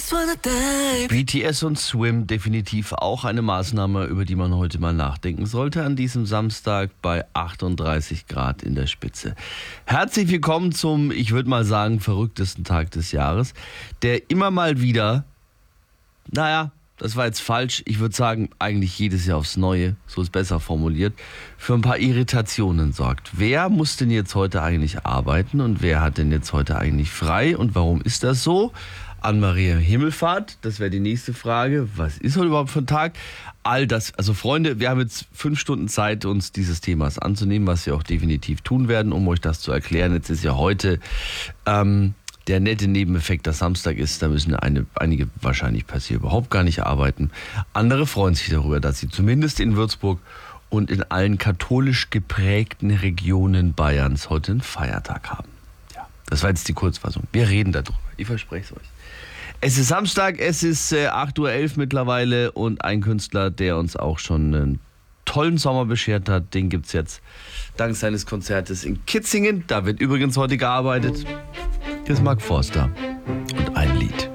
BTS und Swim, definitiv auch eine Maßnahme, über die man heute mal nachdenken sollte, an diesem Samstag bei 38 Grad in der Spitze. Herzlich willkommen zum, ich würde mal sagen, verrücktesten Tag des Jahres, der immer mal wieder, das war jetzt falsch, ich würde sagen, eigentlich jedes Jahr aufs Neue, so ist besser formuliert, für ein paar Irritationen sorgt. Wer muss denn jetzt heute eigentlich arbeiten und wer hat denn jetzt heute eigentlich frei und warum ist das so? Anne-Marie Himmelfahrt, das wäre die nächste Frage. Was ist heute überhaupt für ein Tag? All das, also Freunde, wir haben jetzt 5 Stunden Zeit, uns dieses Themas anzunehmen, was wir auch definitiv tun werden, um euch das zu erklären. Jetzt ist ja heute der nette Nebeneffekt, dass Samstag ist, da müssen einige wahrscheinlich per se überhaupt gar nicht arbeiten. Andere freuen sich darüber, dass sie zumindest in Würzburg und in allen katholisch geprägten Regionen Bayerns heute einen Feiertag haben. Ja, das war jetzt die Kurzfassung. Wir reden darüber, ich verspreche es euch. Es ist Samstag, es ist 8.11 Uhr mittlerweile und ein Künstler, der uns auch schon einen tollen Sommer beschert hat, den gibt's jetzt dank seines Konzertes in Kitzingen. Da wird übrigens heute gearbeitet. Hier ist Mark Forster und ein Lied.